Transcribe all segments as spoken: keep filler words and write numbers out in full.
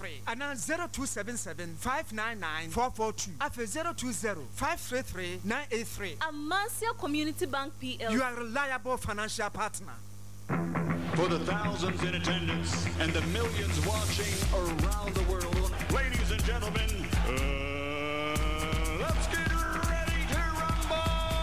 three and now zero two seven seven five nine nine four four two after zero two zero five three three nine eight three. Amasia Community Bank P L C. You are a reliable financial partner. For the thousands in attendance and the millions watching around the world, ladies and gentlemen, uh, let's get ready to rumble!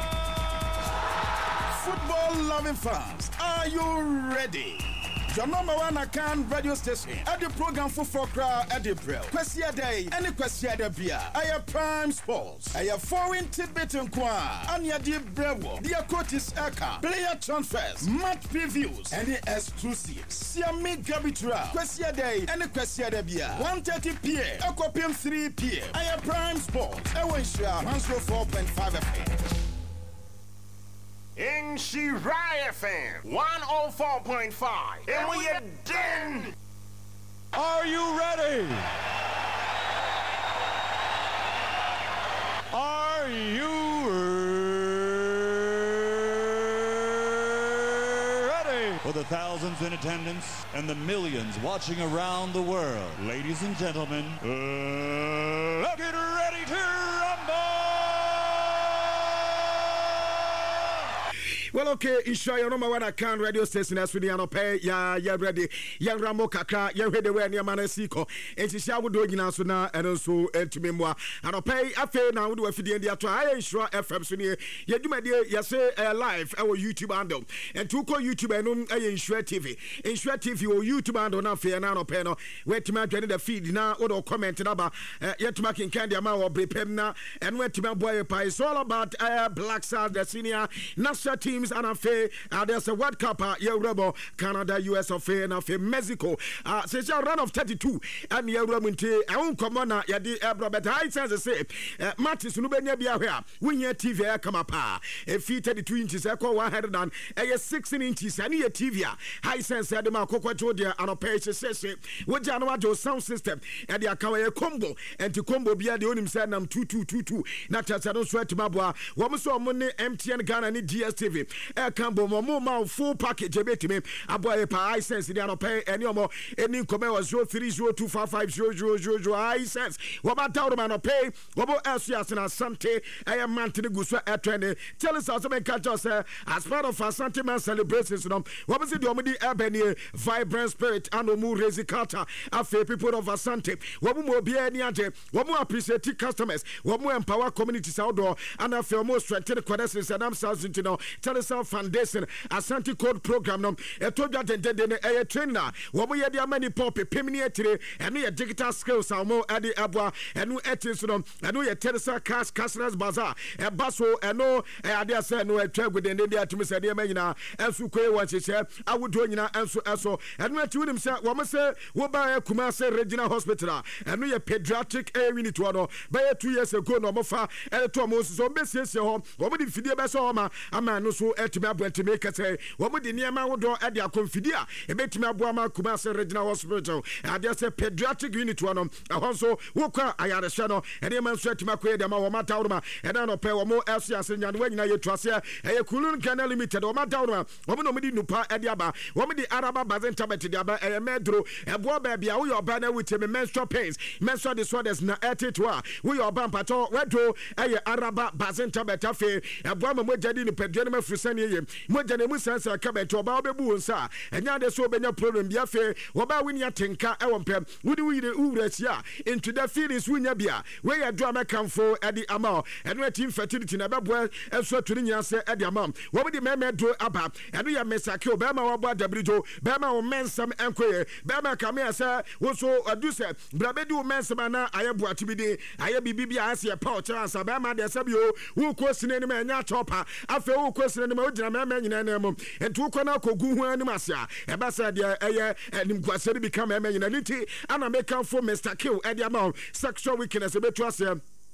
Football-loving fans, are you ready? Your number one account radio station at the program for four crowd at the Brill. Question day, any question the beer. I have Prime Sports. I have foreign tidbit and qua. And ya dear Brevo. Dear coaches Eka. Player transfers, match previews, and the exclusives. Siami Gabitra. Question day, any question the beer. one thirty p m. Aquapium three p m. I have Prime Sports. I will share one oh four point five F M. In Shirai F M one oh four point five. And we are done. Are you ready? Are you ready? For the thousands in attendance and the millions watching around the world, ladies and gentlemen, uh, let's get ready to rumble! Well, okay, ensure your number one account radio station as we are pay. Ya, ya ready. Ya Ramo Kaka, ya ready where near Manasiko. And she shall do in Asuna and also to memoir. And pay a fair now do a feed in the try. Ensure F M Sunny. Ya do my dear, ya say live our YouTube handle. And to call YouTube and um, Ensure T V. Ensure T V or YouTube handle now fair now panel. Where to make the feed now or comment about yet to making candy amount or prepare and where to my boy pie. It's all about uh, Black Stars, the senior national teams. And affair, uh, there's a World Cup, uh, yeah, Rebel, Canada, U S affair, and affair, Mexico. Uh, since your run of thirty-two, and yeah, Romunte, I won't come on, yeah, the Ebro, but I sense say, Martis, Nubenia, be aware, when your T V come up, a feet thirty-two inches, echo one hundred and a sixteen inches, and your T V, high sense, Adama, Coco Jodia, and a page, says, what Janojo sound system, and the Akawa combo, and to combo be the only said, I'm two two two two, not as I don't sweat to Mabua, one so money, M T N Ghana, and D S T V. Air Cambo, Momo, full package, a bit to me. A boy, a high sense, the other pay, and no more. Any comment was zero three zero two five five zero zero zero zero. High sense. What about Tauman or pay? What about Asias and Asante? I am man to the Gusa at training. Tell us how to make catch us as part of our Asante man celebrations. What was it, Domini Ebony, vibrant spirit, and no more Rezi Carter, a fair people of Asante. What more be any ante? What more appreciate customers? What more empower communities outdoor? And I feel more strengthened quadrants and I'm thousand to know. Tell us Foundation Asante Code Program no e to dwa dendende e trainer wo mo ye dia mani pop pemini etire eno ye digital skills amo ade abua eno etis no eno ye Teresa Cash Cashless Bazaar e baso eno e ade ase no e twa gudende dia tumi se de manyina ensu koe wo chese awodo nyina ensu eso eno ati wunim se wo mo se wo ba kuma se Regional Hospital eno ye pediatric unit no ba two years ago no mo fa e to mo so besiesie ho wo mo di fidie be so ma ama no so etimi abwantimi kase wo mo di niam wodo e de akonfidia e betimi aboama kuma se Regional Hospital ade se pediatric unit no ahonso wo kwa ayaresha no e de man so etimi akoye de ma wo mata woma e na no pe wo mo eso asenya no wanyina ye tuase e ye Kulun Ghana Limited wo mata woma wo mo no mo di nupa e de aba wo mo di Araba Bazen Tabet de aba e medro e bo ba bia wo yo ba na with me menstrual pains menstrual disorders na etitwa wo yo ba mpato wedo e ye Araba Bazen Tabet afi e bo ma mo jadi ni pedwe ma frusani ye mo jane mu sansa ka beto ba obebu nsa enya de so obenya problem bia fe wo ba wini atenka e wo mpem wudi wire uwrasia into the feelings wunya bia we ya do amakamfo e di ama eno ati fertility na bebo enso tuni nya se e di ama wo bi di meme do aba eno ya mesake o ba ma wo bo adabrijo ba ma wo mensam enkoye ba ma ka me ase wo so adu se brabedi wo mensam na ayebu atibidi aye bibibia ase e pa o chance ba ma de se bi o wo ko sine ni ma nya chopa afa wo ko sine ni ma o jina meme nyina na mu entu ko na kogu hu anim ase a e ba se de eye enim kwaseri bi ka meme nyina niti ana make am for Mister Kill e de ama sexual weakness e betu ase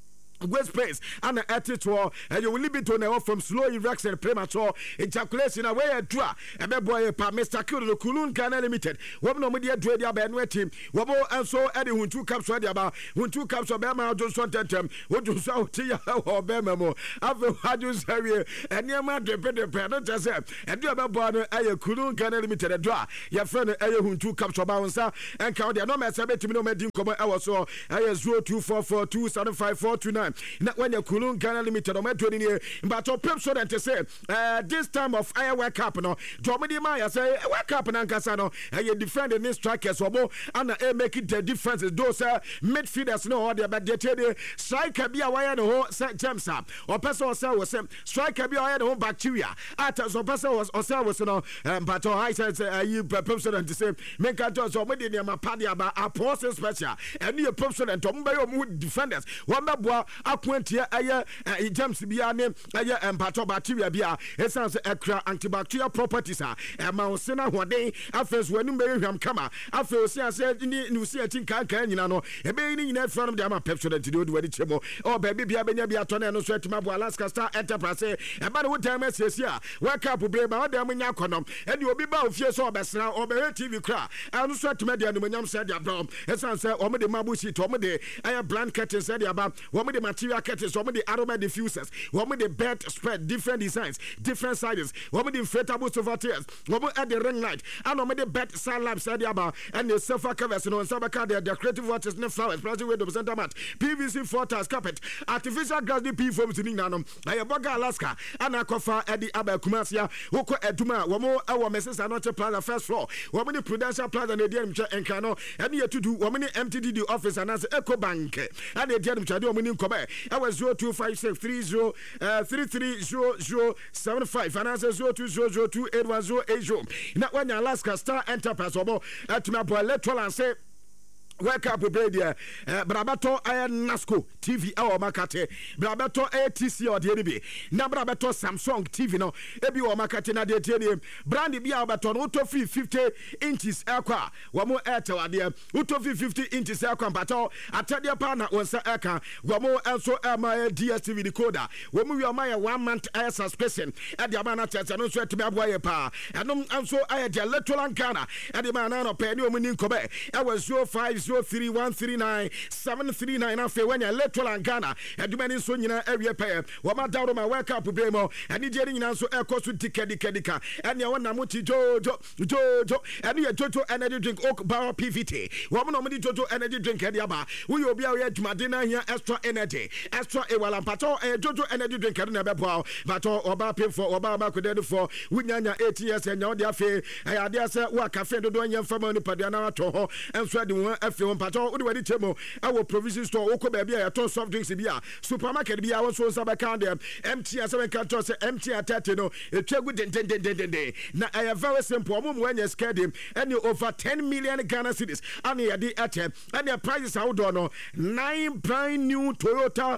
waste space and the attitude and you will leave it to now from slow erection premature ejaculation away a draw a boy pa Mister Kulo Kulun Ghana Limited woman no media dread ya benwe team wobo and so Eddie hun two cups ready about hun two cups of Bema Johnson tentem what you saw tia or Bema mo after Hajus area and near my dependent parent as and you about born a Kulun Ghana Limited a draw your friend a hun two cups of bounce and count the no matter to me no medin come I so I zero two four four two seven five four two nine. Not when you Kulun Ghana Limited on my twenty year, but your pep so that to say, uh, this time of I wake up, no, Jomidi Maya say, wake up and Ankasano, and you defend the strikers or more, and I make it the differences. Those uh, midfielders know how they but they tell you, striker be away and home, James up, or person or cell was striker be away and home bacteria. After so person was or cell was no, but I said, you pep so that to say, make a judge or maybe near my party about a process special, and you pep so that Tombayo defenders, one boy. Aquentia aya James bia ne aya empato bacteria bia essence ekra antibacterial properties a ema sena hoden afes wanu mehwam kama afes sia se ni nu sia tin kan kan nyina no ebe ni nyina from dem pepsodent do do wadi chemo o baby bia benya bia to na no so etima bo Alaska Star Enterprise e ba no time sesi a wake up bre ma o dem nya konom eni obi ba ofie so obesna obe T V kra anu so etima dia no nyam se dia brom essence o me de mabushi to me de aya blanket se dia ba o me de material curtains, some of the aroma diffusers, one with the bed spread, different designs, different sizes, one with the inflatable sofa chairs, one with the ring light, and one with the bed side lamps, and the sofa covers, and on some car, the decorative watches, and flowers, plastic window center mat, P V C floor tiles, carpet, artificial grass, the P foams in Nanum, Ayabaga, Alaska, and Akofa, Eddie Abba Kumasia, Woko Eduma, one more our Missus Anoche Plaza, first floor, one with the Prudential Plaza, and the D M Ch and Kano, and here to do one minute M T D D office, and as Eco Bank, and the D M Ch, Come I was zero two five six three zero three three zero zero seven five and answer zero two zero zero two eight one zero eight zero. Now when Alaska Star Enterprise or more at my boy electoral and say wake up with Bradia, Brabato Iron Nasco T V or Makate, Brabato A T C or D B, Nabrabato Samsung T V no, Ebi or Makatina de Tedium, Brandy Biabaton, Utofi fifty inches aircra, one more airtel idea, Utofi fifty inches aircraft, Bato, Atadia Pana on Sa Aka, Wamo also my D S T V decoder, when we are my one month air suspension at the Amana test and also to my boy power, and also I had the electoral and Ghana at the Manano Penny Omin Kobe, I was zero five zero three one three nine seven three nine after when you electoral and Ghana and many so you know area pair what my down my wake up bremo and you also air cost to ticket dika and you want namuti jojo jojo and you jojo energy drink oak bar P V T what no money jojo energy drink ediaba we will be here to madina here extra energy extra e wala pato e jojo energy drink na be boa but oba pay for oba ma koded for wunyanya eight years and you dey afi e ade say wa cafe do do nyam fama ni padua na to ho and so de won afi won pato wo de wadi chemo our provision store wo ko ba bia ya ton soft drinks bia supermarket bia won so sabaka dem empty as we can to say empty at thirty no e twegu den den den den den na I very simple mum when you scared him and over ten million Ghana cedis and you dey at and the prices how do no nine brand new Toyota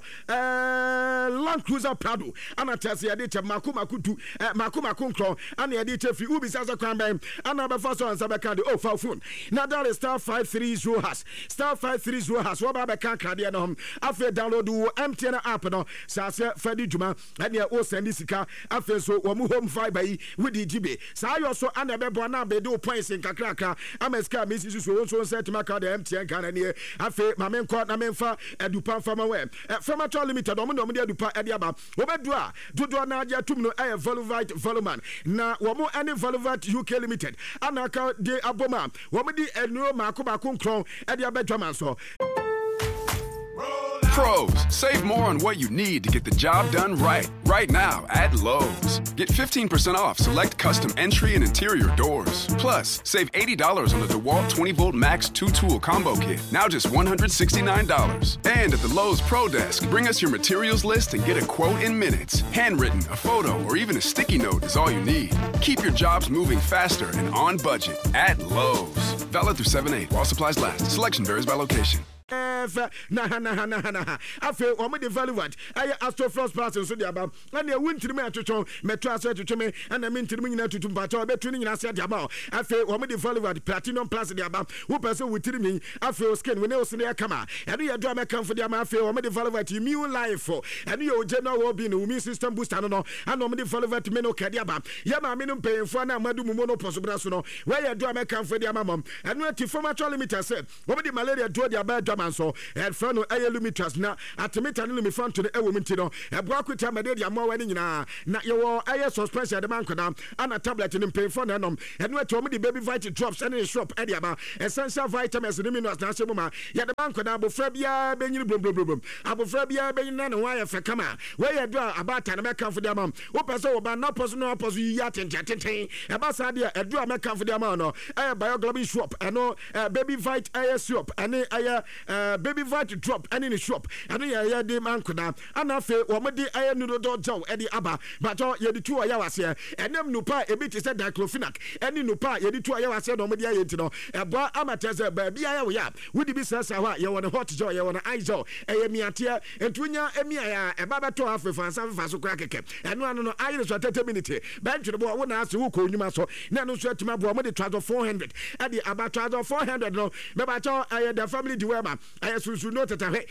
uh, Land Cruiser Prado and I tell you dey makuma kutu makuma kunkro and you dey free ubi sasa kwan bam and na be first one sabaka oh for phone now that is star five three zero has star five three zero has what ba kan krade no afi download wo M T N app no sa se fadi djuma and you o send sika afi so wo mu home fiber yi with the G B sa yo so and be bo na be do points in kakraka ameska me sisu so so set maka the M T N kan ne afi ma men ko na men fa edupa fama we fama to limited o mo no mo de edupa e de aba wo be do a dodo na aja tum no e Voluvite Voluman na wo mo any Voluvite U K limited anaka de aboma wo mo di enu mako mako nkron e de abedwaman so. Pros, save more on what you need to get the job done right. Right now at Lowe's. Get fifteen percent off select custom entry and interior doors. Plus, save eighty dollars on the DeWalt twenty volt Max two tool combo kit. Now just one hundred sixty-nine dollars. And at the Lowe's Pro Desk, bring us your materials list and get a quote in minutes. Handwritten, a photo, or even a sticky note is all you need. Keep your jobs moving faster and on budget at Lowe's. Valid through seven eight while supplies last. Selection varies by location. na na na na na afe o me de valued aye astrofloss plus so de aba na ne wuntiri me atwetwon metro aso atwetwe me na me ntiri me nyina tutu mpacha obetu ni nyina se de aba afe o me de valued platinum plus de aba wo person wutiri me afe o skin we ne o sene kama enu ye do ameka fo de ama afe o me de valued immune life enu ye o general well being immune system booster no no ana o me de valued me no kade aba ye ma me no payfo na amadu mu no posobra so no we ye do ameka fo de ama mom enu ati formature limiter se o me de malaria do de aba dwaman so and friend no aye lumitras na atimita no lumifan to the ewo minti no e bua kwita mede de amawa ni nyina na ye wo aye suspension de man koda ana tablet ni payfo na nom enu ati o me de baby vitamin drops and shop e de aba essential vitamins ni minerals na se muma ye de man koda abofra bia benyini blom blom blom abofra bia benyina na wa ye fe kama we ye do abata na meka fo de ama wo pese wo ba na poso no poso yi atententen e ba sa de e do meka fo de ama no aye bioglobin shop eno baby vit aye shop ene aye baby vit drop ene ni shop eno ye ye de man koda ana fe wo me de aye nudo do jaw e de aba but ye de tu ya wase enem nupa e bi te se diclofenac ene nupa ye de tu ya wase no me de aye ntino e bo amatese ba bia ya wo ya wo di bi sasa ho ye won hot jaw ye won ice jaw e ye miatia entunya emia ya e ba beto afefa san fa so kra keke eno ano no aye so thirty minutes bench de bo wo na ase wo ko nyuma so na no so atima bo mo de charge four hundred e de aba charge four hundred no me ba cho aye the family di wema aye susu no teta he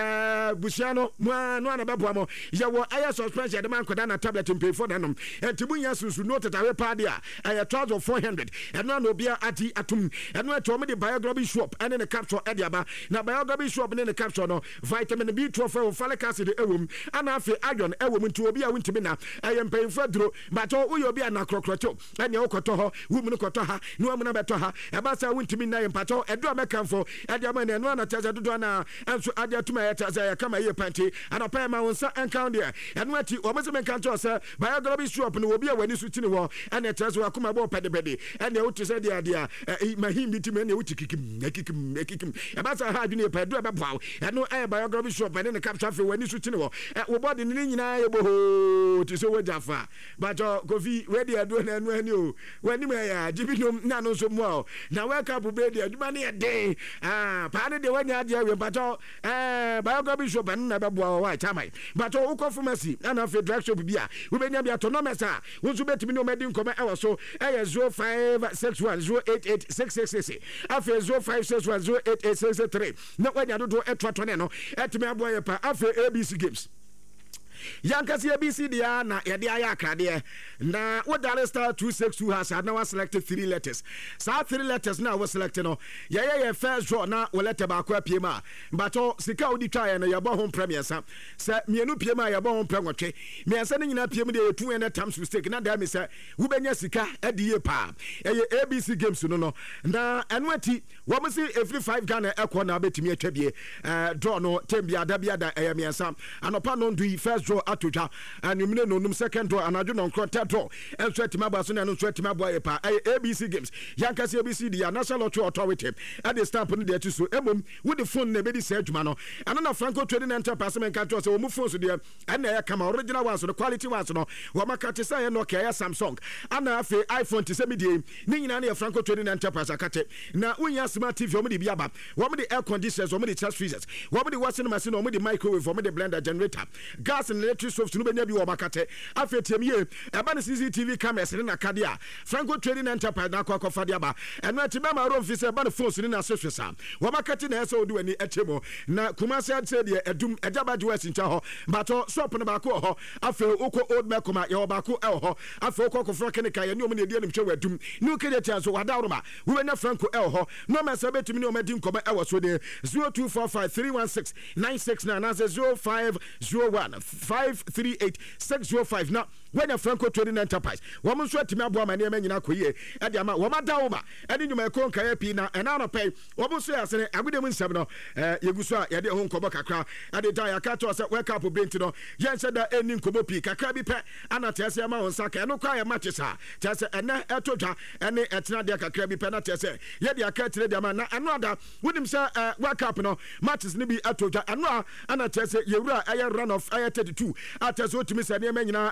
eh busiano mo no na be bo mo ye wo aye suspension de man koda na tablet pay for nanom entimu nya susu no teta we pa dia aye charge four hundred eno na obia ati atum eno eto mo de bioglobin shop ene ne capsule e de aba na bioglobin shop ne ne capsule no vitamin B twelve folic acid ewum ana afi iron ewum nti obi a wuntimi na aye mpemfa duro but o yo obi na krokroto ene okoto ho wum no koto ha no amuna beto ha e ba sa wuntimi na yempato edo amekanfo e de ama ne no na teze dodo na enso ade atuma ye teze ya kama ye panti ana pa ma wonsa encounter there eno ati o mese menkanto se bioglobin shop no obi a wani su tini ho ene teze wa kuma bo pedebede ene o teze de ade a mahim bitimi ene o tikikim ekikim ekikim e ba sa ha adwene pa do be bwa eno aye bioglobin shop ene ne capture fe wani su tini ho wo body ni nyina ye bo ti so wajafa but kofi we de ado na enu ani o wani me ya jibinom na no so mo na wake up be de aduma ne de ah pa ne de wani ade we but eh bioglobin shop na be boa wa chamai but o ko pharmacy na fe drug shop bia we be nya bia autonomous a wo so betimi no medi nkoma e wo so eh zero five six one zero eight eight six six six afi zero five six one zero eight eight six three na wani ado do etwato ne no etimi aboye pa afi A B C games Yankasi A B C dia na yede aya akrade na wo dial star two six two hash na wa select three letters sa three letters na wo select no ye ye ye first draw na wo letter ba kwa pie ma but sika odi twa ye no ye bo ho premier sa se mienu pie ma ye bo ho prenwotwe miensa ne nyina pie mu de two and times mistake na da me se wo benya sika edi ye pa ye A B C games no no na enwati wo mo si every five Ghana ekwo na betimi atwabie eh draw no tembia da bia da eh miensa anopa no ndu first draw atoja anumine no num second draw anadwo no nkronta draw enso atima ba so na no so atima boy pa A B C games yankasi A B C dia National Lottery Authority at the stamp no de ati so emom with the phone na be di say adwuma no anana Franco Trading Enterprise men kan to say wo mu phone so de ana ya kama original ones no quality ones no wo makati say no Nokia Samsung ana afi iPhone ti say me die ni nyina na Franco Trading Enterprise akate na unya smart T V wo me de bia ba wo me de air conditioners wo me de charge freezers wo me de washing machine wo me de microwave wo me de blender generator gas and electric soft no benya bi wo makate afetem ye eba ne C C T V cameras ne na kade a Franco Trading Enterprise na akwa akwa de aba eno ati be ma room fi se eba ne phones ne na sehwesa wo makate na ese odi wani etemo na Kumasi say de edum ejaba de west ncha ho but shop ne ba ko ho afe ukọ old mekoma ye ba ko el ho afe ukọ ko frankenika ye ne omo ne die ne mhwe wadum nu kede chance wada roma wo na Franco el ho no ma se betumi ne omadi nkoma e wo so de zero two four five three one six nine six nine na zero five zero one five three eight six zero five now when a Franco Trading Enterprise woman so atimi abo amane ma nyina koye e de ama wo mada wo ma e de nyuma ekon kan api na e na no pay wo so ya sene agudem nsem no eh yeguso a ye de ho nkobo kakra e de da ya ka to se wake up bent no ye nse da eni nkobo pi kakra bi pe ana tese ama won saka e no kwa ya matches a tese ene etodwa ene etena de kakra bi pe na tese ye de aka tire de ama na eno ada wonim se wake up no matches ni bi etodwa eno ana tese yewura aye run of aye thirty-two atese otimi se ne ma nyina enso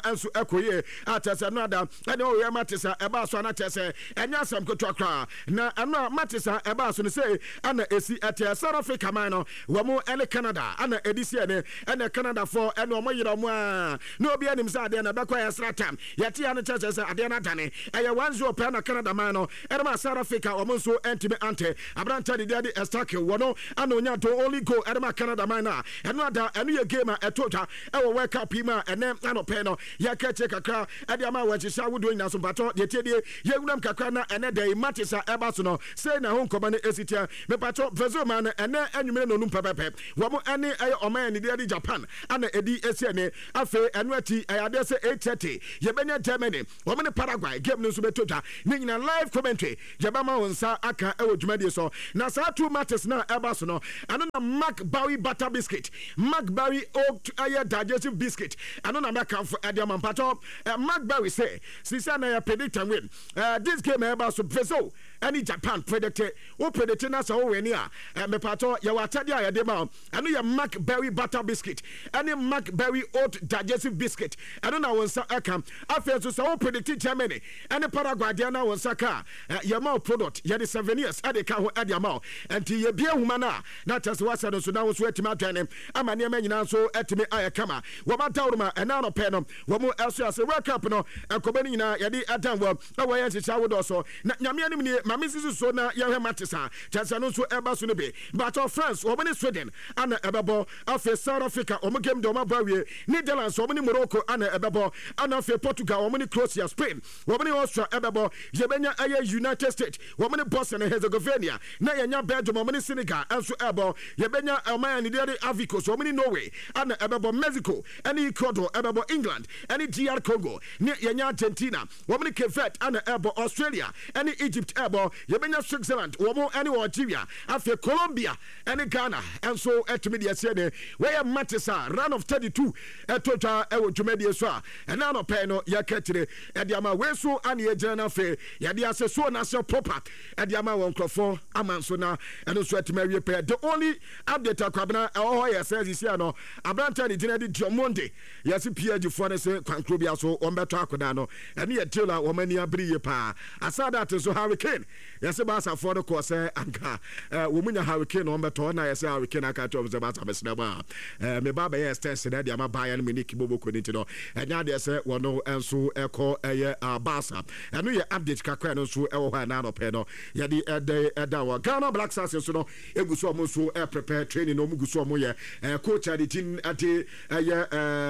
koye atese no ada ene o ye matisa eba so na tese enya sam kotwa kra na eno matisa eba so ne say ana esi ete South Africa man no wo mo ene Canada ana edisi ene ene Canada for ene o mo yira mo a no obi anim sa ade na be kwa yesra tam yete ya ne chese se ade na dane eye one zero pe na Canada man no ene ma South Africa o mo so entime ante abranta de de estake wo no ana onya to only go ene ma Canada man na eno ada eno ye game a etota e wo World Cup ma ene ano pe no ya keche kakra ade ama wa chisha wudo nyina so pato de tie de ye wunam kakra na ene de matisa eba so no say na ho nkoma ne esitia me pato vezo man ene anwumere no num pepepe wo mo ene e oman ne de Japan ana edi esi ne afe eno ati ayade se eight thirty ye benya Germany wo mo ne Paraguay game no so betota ne nyina live commentary je ba ma wonsa aka e wo dwumade so na sa two matches na eba so no ano na Mac Bowie butter biscuit Mac Bowie oat aye digestive biscuit ano na make for Adiama Pato Mac Bowie say sisa na ya predict and win uh, this game eba so preso any Japan predicted o predict na so we ni a me pato ya watade ya de ma ano ya Mac Bowie butter biscuit any Mac Bowie oat digestive biscuit ano na wonsa aka afi so so predict Germany any Paraguay dia na wonsa ka ya ma product ya de seven years ade ka ho Adiama enti ye bia huma na na tese wasa no so na wo so etima atwane ama ne ma nyina so etimi aya kama wo ma tawruma ena no pe no wo mu eso ase World Cup no ekobani nyina ye di adanwo na wo ye chicha wo do so na nyame anim ne mame sisi so na ye hwe matisa tese no so eba so no be but of France wo ne Sweden ana ebebo afi South Africa wo game do ma bawie Netherlands wo ne Morocco ana ebebo ana afi Portugal wo ne Croatia Spain wo ne Austria ebebo ye benya aye United States wo ne Bosnia and Herzegovina na ye nya Belgium wo ne Senegal enso ebo ye benya Oman ne de Ivory Coast wo ne Norway ana ebebo Mexico any Ecuador ebebo England any D R Congo ne yenya Argentina wo ne Cape Verde ana ebo Australia any Egypt ebo ye benya Switzerland wo mo any Algeria afi Colombia any Ghana enso etimi de ase ne we ye matisa round of thirty-two etota e wo dwumade so a ena no pe no ye ketire e de ama we so ane ye jana fe ye de ase so na se proper e de ama won krofo amanso na eno so etimi awie pe the only update akwabena e ho ye says isi ano abranta ni jina di Monday yes P G for ne se kwankro bia so on beto akoda no ene ye tela wo mani abri ye pa asada to so Hurricane yes ba sa for the course anka wo munya Hurricane on beto na yes Hurricane aka to observe ba mesna ba me baba yes test na dia ma Bayern Munich bobo ko ni no enya de se wo no enso eko eye Barca eno ye update kakra no so e wo ha na no pe no ye di ede eda wo Ghana Black Stars so no eguso mo so e prepare training no muguso mo ye coach adi tin ati eye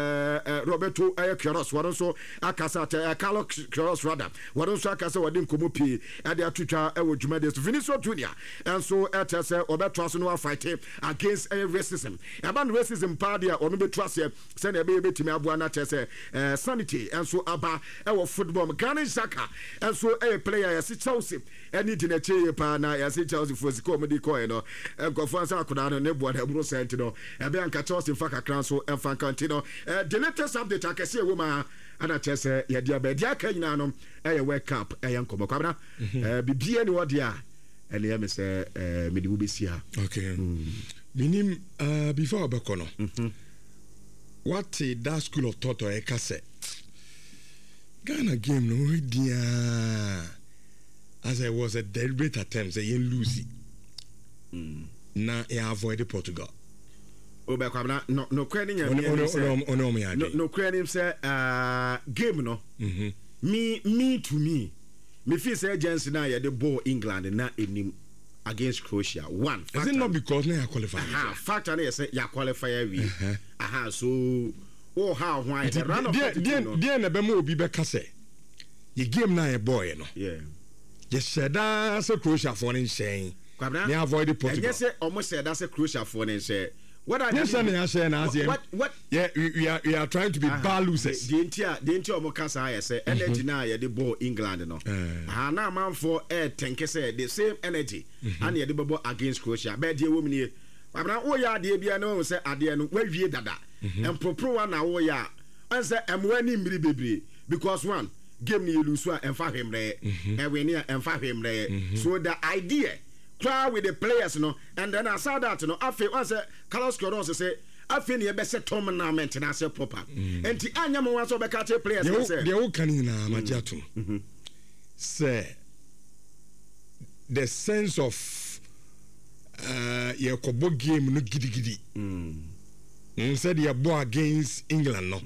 Roberto eye Queiroz waron so akasa te Carlos Queiroz rather waron so akasa wadi nkomo pi ade atutwa e wo dwumade Vinicius Junior enso etese obeto so no fight against racism about racism party or no betrust ye send e be betimi aboa na tese sanity enso aba e wo football Granit Xhaka enso e player yes Chelsea any di na che pa na yes Chelsea for siko mo di coin no nkofo ansa akoda no ne boa da bro sent no e be anka Chelsea fa kakran so emfa kantino the latest update akese e wo ma ana tese ye dia be dia kan nyina no e ye World Cup e ye nkomo kwabna eh bibie ni wodi a ele ye me se eh me di wo besia okay minim uh before abakono mhm what that school of thought or ekase Ghana game no dia as I was a deliberate attempt say yen lose mm na e avoid Portugal obe kwabna no no kwani nya me no no me no no kwani say uh game no mhm me me to me me feel say agency na ye the ball England na enim against Croatia one is it not because na qualify aha factor na say ya qualify we aha so oh how why the run of the the na be mo obi be ka say ye game na ye boy no yeah ye said that so Croatia for in shen they avoid Portugal yes say almost said that say Croatia for in shen what are yes na say na say what what yeah we, we are we are trying to be uh-huh. bad losers the entire the entire omo kasa ya say energy na ye the ball England no ah na man for air tenke say the same energy and ye the ball against Croatia be dey wo mnie abra wo ya de bia no say ade no wa wie dada and propro one na wo ya and say emwani mbiri bebre because one game ni lose so emfa hwemre e we ni emfa hwemre so the idea try with the players no and then I saw that no afi one say Carlos Queiroz say afi ne be set tournament na se proper enti anya mo wan so be ka che players say they all can na majato say the sense of uh your kobo game no gidigidi mm said your boy against England no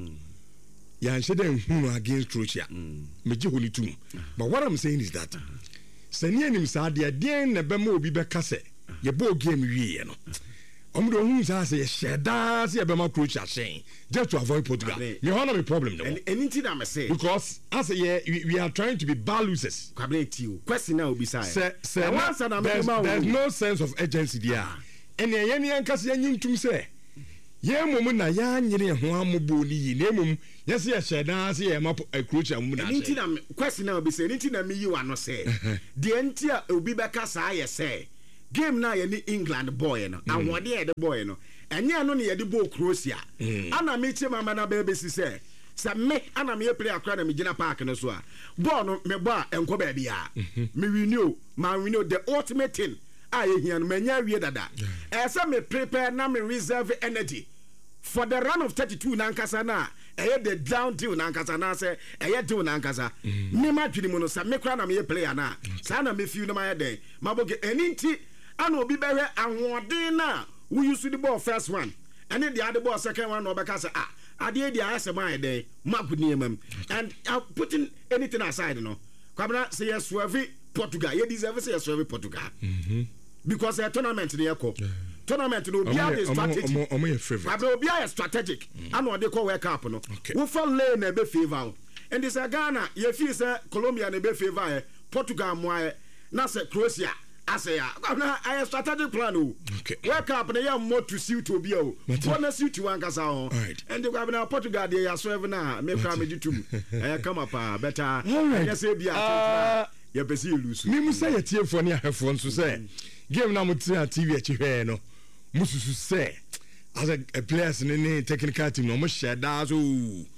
ya should hunu against Croatia me ji holi tum but what I'm saying is that sani anim sa de den na be ma obi be ka se your boy game wie no omudo hu sa say sheda say be ma Croatia shen just to avoid Portugal me hono me problem no anything that I say because as yeah, we, we are trying to be bad losers question now be say say there's, there's no sense of urgency there and yen yen kase yen tum say yen mum na ya nyire ho amobo ni yi na mum yes ya sheda say e ma Croatia mum na anything that question now be say anything that me you ano say the entia obi be kasa ye say game na ye ni England boy no awode ye the boy no enye no ne ye de ball Croatia ana me che mama na be si say say me ana me play akra na me gina park no so a ball no me ball enko ba bia me renew ma renew the ultimate thing a ye hia no manya wie dada e say me prepare na me reserve energy for the run of thirty-two na nkasa na eye the down deal na nkasa na say eye deal na nkasa me ma dwini mu no say me kra na me play na say na me feel no ma ye den maboge eninti ana obi behwe ahoden na we use the ball first one and then the other ball second one no be ka say ah ade dia asema ye den map niemam and uh, putting anything aside no kwabna say yes swerve Portugal you deserve say yes swerve Portugal mm-hmm. because a tournament dey go tournament no be a strategy omo your favorite abro be a strategic and what they call World Cup no we fall lane na be favor and this Ghana you feel say Colombia na be favor Portugal mo na say Croatia ase ya na I strategic plan o World Cup na ya more to suit obi o bona suit wan kasa ho and the governor Portugal dey ya serve na me kwa me ditum eh come up better yes e bia ya pesi lose me musa ya tie fo ne ahefo nso say game na mutia T V achi hwe no mususu say as a, a players in the technical team no mo share da so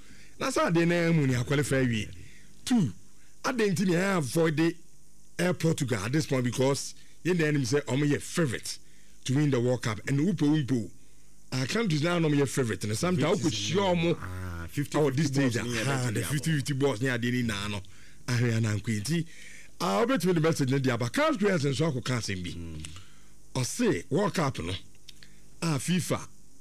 na sa de na mu ni qualify wi two adenti na avoid the Air Portugal at this point because in the enemy say I'm your favorite to win the World Cup and upo upo I can't do now I'm your favorite and sometimes I could show more fifty oh this stage ah the fifty fifty balls near the na no ahwe na nkwenti ah bet me the message na dia ba can't create and so can say be or say World Cup no ah FIFA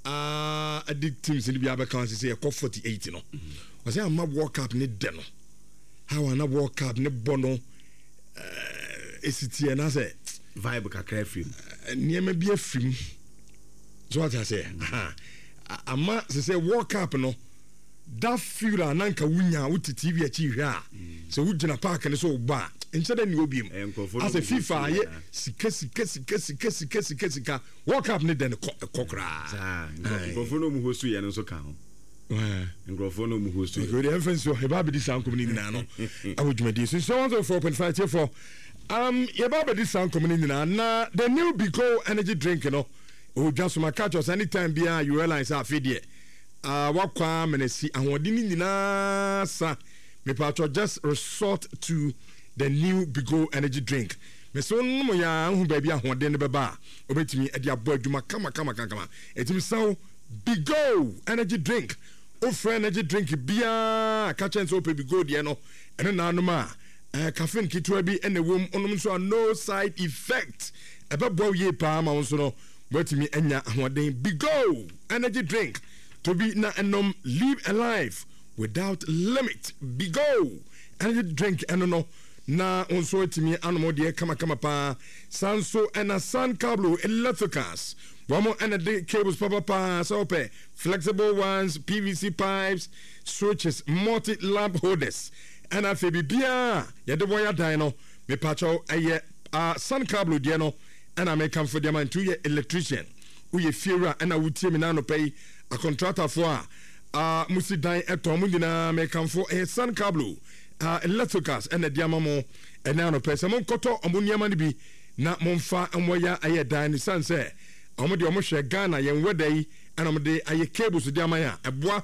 ah addict teams in the Biaba can say e forty-eight no or say am World Cup ni de no how an World Cup ni bono esitie na say vibe kakra film niam bi afim so what I say ama say World Cup no that feel ananka wunya wuti T V achi hwe a so wugina park ne so ba instead ni obiem as a FIFA ye sika sika sika sika sika sika sika World Cup ne den kokra sa ngofo no mu hostu ye no so ka ho eh ngofo no mu hostu go the reference so e ba be di sankom ni na no awodwumadi so one oh four point five for um ye ba be di sankom ni na na the new Bigo energy drink you know o just my catch us anytime bia you realize how fit there uh wakwa menesi ahodi ni na sa me patcho just resort to the new Bigo energy drink me so no ya hu ba bia ahode ne beba obetimi e dia abo adwuma kama kama kama etimi saw Bigo energy drink offer energy drink bia catch and so Bigo de no ene na no ma eh caffeine kitwa bi ene wom onum so no side effect ebebo ye pa ma so no wetimi enya ahode Bigo energy drink to be na enom live a life without limit Bigo energy drink eno no na onso etimi anomo de kama kama pa sanso ena san cable electricals wamo ena de cables papa pa so pe flexible ones P V C pipes switches multi lamp holders ena fe bibia ye de boya dan no me pacho eye uh, san cable de no ena me come for the man to ye electrician uye fiera ena wutie me na no pay a contractor for a uh, musi dan eto mu dina me come for a san cable uh, electricals ena diamamo ena no pay some koto omuniama ni bi na momfa enwoya aye dan ni sanse omo de omo hwe Ghana yen wedai ena omo de aye cables de amaya eboa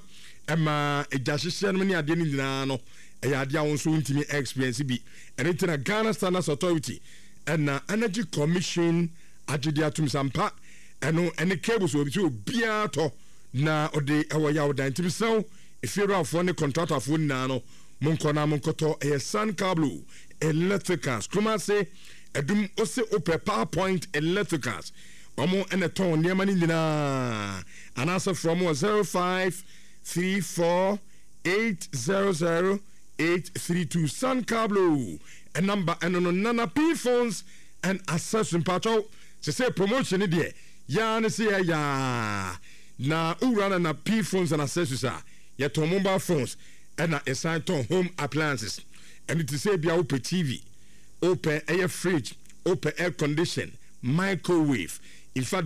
ema ejahihye no ne ade ni nyina no eya ade awon so ntimi experience bi ene na Ghana Standards Authority ena Energy Commission agidi atum sampa eno ene cables obi so bia to na ɔde ɛwɔ yaw dan ntimi sɛw efiewurafoɔ ne contractorfoɔ nyinaa no monkɔ na monkɔtɔ ɛyɛ Sun Cablo Electricals Kumase ɛdum ose opɛ PowerPoint Electricals ɔmo ɛna tɔn nneɛma no nyinaa anaasɛ from zero five three four eight zero zero eight three two Sun Cablo a number and on Nana P phones and accessories patcho to say promotion there ya ne say ya na urana na P phones and accessories are ya to mobile phones and a sign to home appliances and it is say bia open T V open air fridge open air condition microwave in fact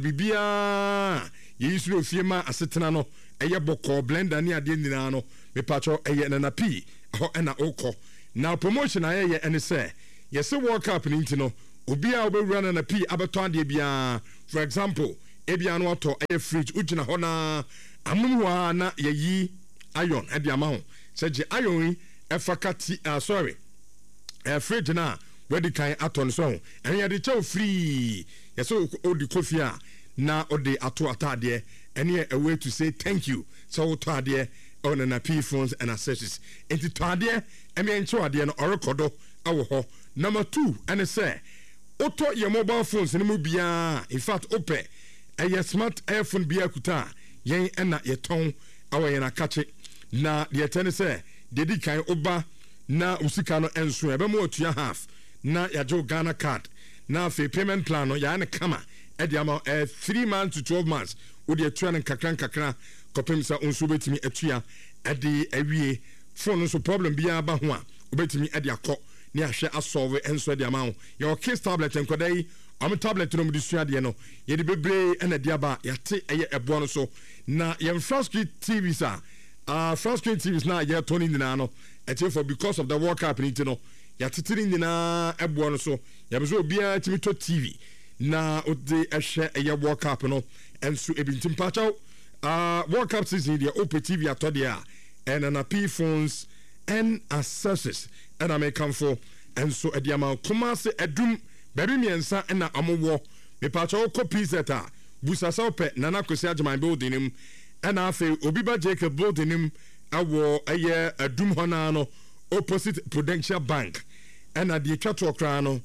bibia ye use no firma asetena no eye boko blender ni ade nyina no me patcho eye Nana P ho na okọ now promotion ayeye ene say yes World Cup ni ntino obi a obewura Nana P abeto ade bia for example ebia no auto air fridge ugina ho na amumwa na yeyi iron e dia ma ho say je iron e fakati uh, sorry air fridge na wedi kan aton so en ye de chow free yes odi coffee a na odi ato atade ene a way to say thank you so to ade on Nana P phones and accessories enti to ade eme encho ade no orekodo awo ho number two and say auto your mobile phones ni mu bia in fact ope a smart iPhone bia kuta yen na ye ton awo ye na kache na ye tene say dedi kan oba na usika no enso ebe mo otua half na ya jo Ghana card na fe payment plan no ya na kama e dia ma uh, three months to twelve months wo de atua na kakran kakran kopem sa onso betimi atua e de awie phone so problem bia ba ho a obetimi e de akọ ni ahwe asolve enso de ama ho your case tablet enkodai am tablet no mudi sua de no ye de bebre e na de aba yate eye ebo no so na ye Frascreen T Vs a uh Frascreen T Vs na ye toni nyina no ete for because of the World Cup ni no yate tiri nyina ebo no so ye bezo bia timi to T V na ode ehwe eye World Cup no enso ebintim pachaw uh World Cup season de open T V atode and Nana P phones and accessories and I may come for and so at the amount Kumase edum baby miensa and na amowo me pacho copies that are busa sope Nana Kosi Agyeman building him and afe Obiba Jacob building him awo aye edum hona no opposite Prudential Bank and at the Chato Krano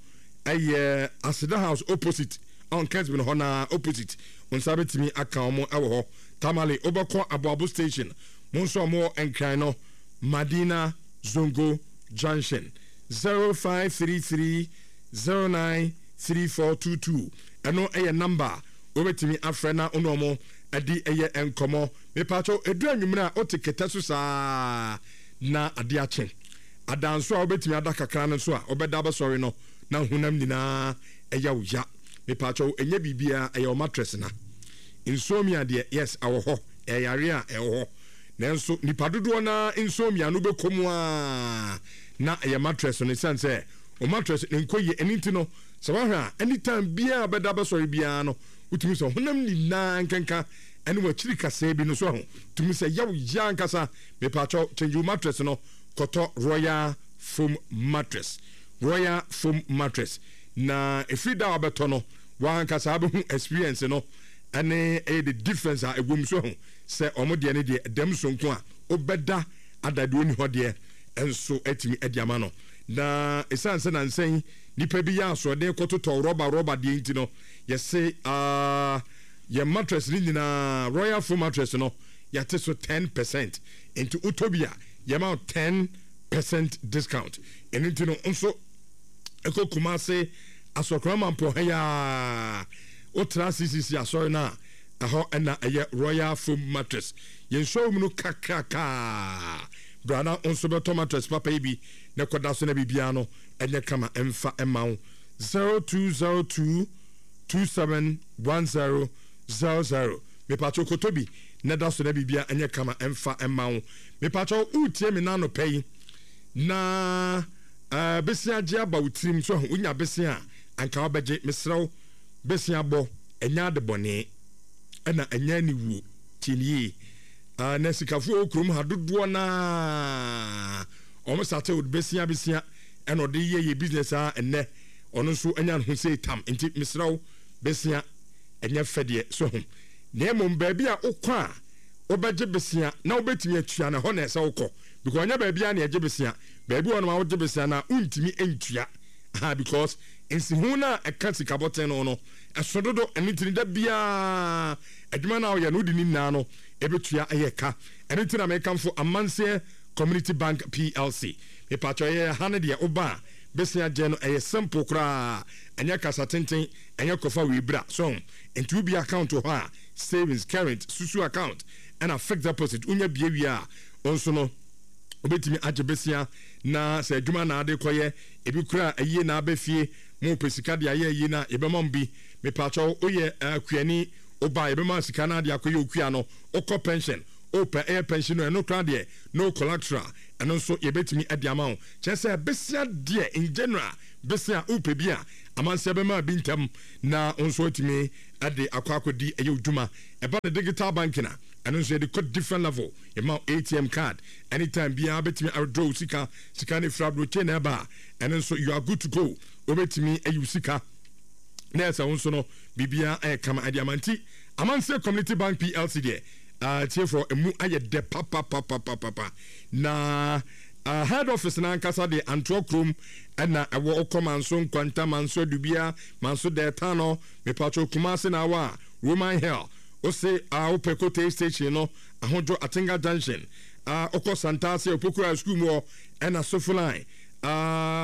aye Asida House opposite on Kesbin hona opposite on sabetimi akaomo awo Tamale Obako Abuabu Station Monso mo enkrano Madina Zongo Junction zero five three three zero nine three four two two eno eye number obetimi afrena onomo adi eye enkomo me pacho edu anwumra otiketa so saa na ade ache adanso a obetimi adakakra no so a obeda ba sorry no na hunam nyina eya uya me pacho enye bibia eye mattress na insomnia de yes awo ho eyare a ewo nanso nipadodo na insomnia no bekomu a na eye mattress no sense o mattress nkoye eniti no so wahwa anytime bia beda ba sorry bia no utumi so honam ni na nkenka ene wa chiri kasa bi no so ho tumi se yawo ya nkasa me pacho change mattress no koto Royal Foam mattress Royal Foam mattress na efrida obeto no wa nkasa abehu experience no ane e the difference a egum so ho se omode ne de dem so nko a obeda adade oni ho de enso etimi ediama no na esanse na nsen nipa bi ya so de kototo roba roba de nti no yese ah your mattress ni na Royal Foam mattress no yate so ten percent into Utopia your amount ten percent discount and into no also eko Kumase asokrama mpo ya otra C C C asori na aho na eye Royal Foam mattress yen show mu no kakaka brana onso beto mattress papa ibi ne koda so na bibia no enye kama emfa emawo zero two zero two two seven one zero zero zero me pacho kotobi ne da so na bibia enye kama emfa emawo me pacho utie me na no pay na uh, besia je aba utirim so unya besia anka obeje mesrew besia bo enya de bone ena enya ni wu tinie uh, na sikafu okrum ha dodo na omo sate wo besia besia ena ode ye ye business a enne ono so enya ho sei tam enti mesrew besia enya fede so ho na emom ba bia okwa obegye besia na obetimi atua na ho na ese wokɔ because nya ba bia na egye besia ba bi won ma wogye besia na untimi entua ha because ensi hu na eka sika boten no no esododo enitini da bia adwuma na wo ye no di ni na no ebetua ayeka enitini amekamfo amanse Community Bank P L C me patro ye hanede oba besia je no eye simple kra anya kasa tenten anya kofa we bra so into bi account ho a savings current susu account and a fixed deposit unya bia wi a onso no obetimi age besia na se adwuma na ade koye ebi kura aye na abafie mo pesika de aye aye na ebemom bi me patro oye akuani oba ebema sika na de akoye okua no okọ pension open air pension no kra de no collateral and also yebetimi ade amount chese besia de in general besia upe bia amanse bema bintam na onso otimi ade akwakodi aye odwuma eba the digital banking na and also the code different level amount A T M card anytime bia betimi draw sika sika ne frabro chain eba and also you are good to go obetimi ayu sika na esa onso no bibia e kama ade amanti amanse Community Bank P L C de uh tie for emu aye de papa papa papa na uh, head office na nkasa de Antwerp Chrome na ewo okomanso nkwanta manso dubia manso de tano me pacho kumase na wa Roman Hill o se a uh, opekote station no ahojo Atinga Junction uh oko Santase opokura school mo na Sofu line uh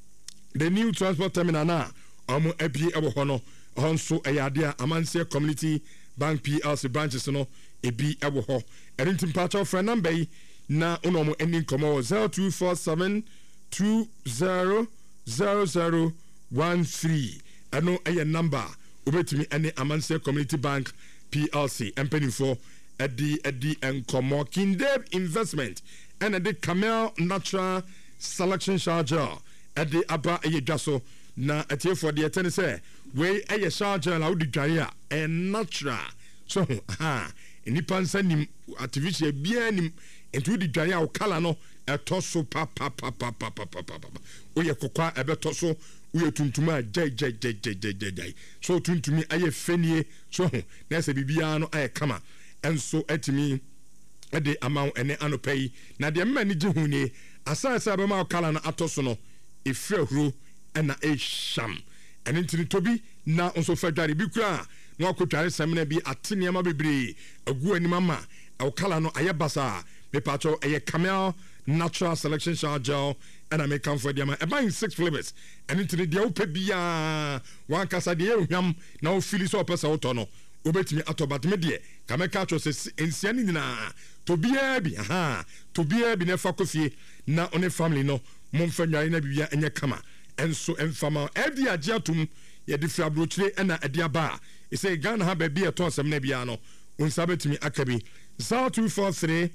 the new transport terminal na omo abi ewo hono honso eyade amanse Community Bank P L C branches no ebi ewo ho erintim pacho friend number na unomo ending komo zero two four seven two zero zero zero one three ano eye number obetimi ene amanse Community Bank P L C empany for edi edi enkomo Kindeb investment and edi Camel Natural Selection Charger edi aba eye dwaso na etie for the ten say we eye charger la odi dware a natural so ha enipa nsanim artificial bia nim enti di dware a kala no etoso pa pa pa pa pa pa pa pa oye kokwa ebetoso oye tuntuma jai jai jai jai jai so tuntumi aye fenie so na se bibia no aye kama enso etimi ede amount ene anopai na de mma ni jehu ni asasa be ma kala no atoso no efrehuru na esham ene ntini tobi na onso fadware bi kura na akotware semna bi atene ma bebre agu ani mama awkala no ayebasa me pacho eye Camel Natural Selection Charger and I make come for them e buying six flavors and into the ope bia wan kasa de ehwam na o fili so pesa oto no obetimi atobat me de kameka cho se ensiani na to bia bi aha to bia bi na fa kofie na one family no momfa nware na bibia enye kama enso enfama edi agiatum ye de fiabrochire na edi aba e say Ghana ha ba bia to asem na bia no unsa betimi akabi zero two four three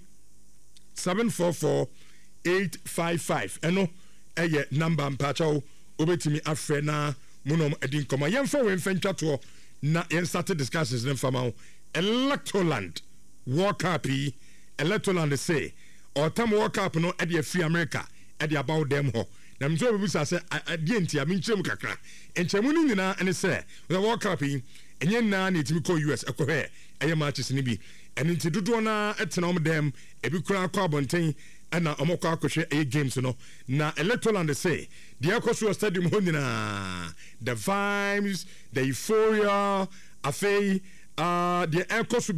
seven four four eight five five eno eye number mpacho obetimi afre na munom edin koma yemfa we mfantwa to na yen start discussions in fama Electroland World Cup Electroland say or time World Cup no e dey free America e dey about them ho na mzo be say ade ntia me nkyem kakra enchemu ni nyina ene say the World Cup enye na na etimi ko U S ekohe eye matches ni bi ene nti dodo na etena om dem ebi kura akọ abonten ana omokọ akohwe eye games no na Electroland say the Akosu Stadium ho nyina the vibes the euphoria afei uh the Akosu